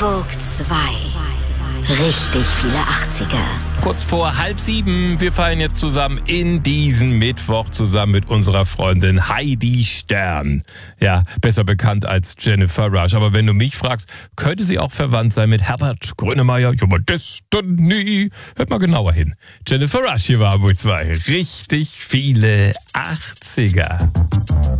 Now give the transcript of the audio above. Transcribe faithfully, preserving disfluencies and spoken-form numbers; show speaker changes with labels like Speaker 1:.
Speaker 1: Kuckuck zwei. Richtig viele achtziger.
Speaker 2: Kurz vor halb sieben. Wir feiern jetzt zusammen in diesen Mittwoch zusammen mit unserer Freundin Heidi Stern. Ja, besser bekannt als Jennifer Rush. Aber wenn du mich fragst, könnte sie auch verwandt sein mit Herbert Grönemeyer. Your Destiny. Hört mal genauer hin. Jennifer Rush hier war Hamburg zwei. Richtig viele achtziger.